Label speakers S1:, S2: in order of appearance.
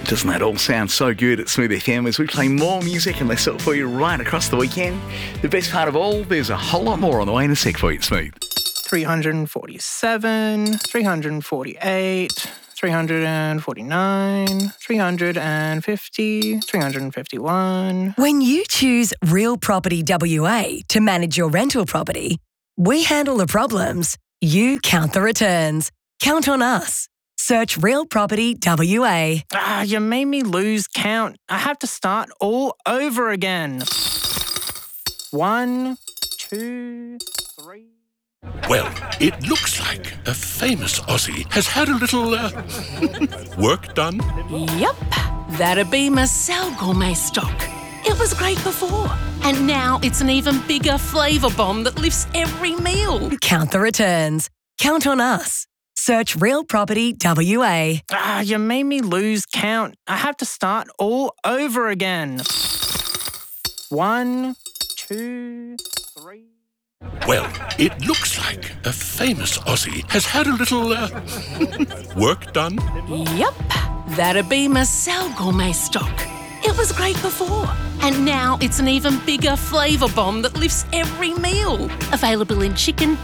S1: Doesn't that all sound so good at Smooth FM as we play more music and they sell it for you right across the weekend? The best part of all, there's a whole lot more on the way in a sec for you, Smooth.
S2: 347, 348, 349, 350, 351.
S3: When you choose Real Property WA to manage your rental property, we handle the problems, you count the returns. Count on us. Search Real Property WA.
S2: You made me lose count. I have to start all over again. 1, 2, 3...
S4: Well, it looks like a famous Aussie has had a little, work done.
S5: Yep, that'd be Marcel Gourmet stock. It was great before, and now it's an even bigger flavour bomb that lifts every meal.
S3: Count the returns. Count on us. Search Real Property WA.
S2: You made me lose count. I have to start all over again. 1, 2, 3...
S4: Well, it looks like a famous Aussie has had a little, work done.
S5: Yep, that'd be Marcel Gourmet stock. It was great before, and now it's an even bigger flavour bomb that lifts every meal. Available in chicken,